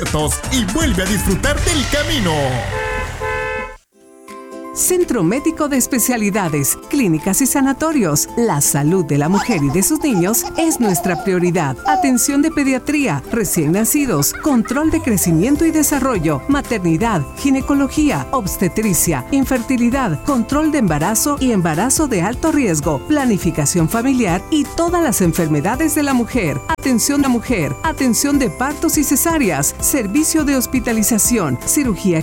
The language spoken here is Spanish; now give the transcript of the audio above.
y vuelve a disfrutar del camino. Centro Médico de Especialidades, Clínicas y Sanatorios. La salud de la mujer y de sus niños es nuestra prioridad. Atención de pediatría, recién nacidos, control de crecimiento y desarrollo, maternidad, ginecología, obstetricia, infertilidad, control de embarazo y embarazo de alto riesgo, planificación familiar y todas las enfermedades de la mujer. Atención a la mujer, atención de partos y cesáreas, servicio de hospitalización, cirugía